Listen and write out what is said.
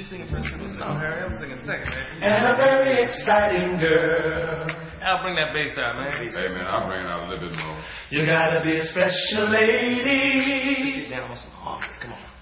singing first? No, Harry, I'm singing second, man. And a very exciting girl. I'll bring that bass out, man. Hey, man, I'll bring it out a little bit more. You gotta be a special lady. Get down on some harmony. Come on.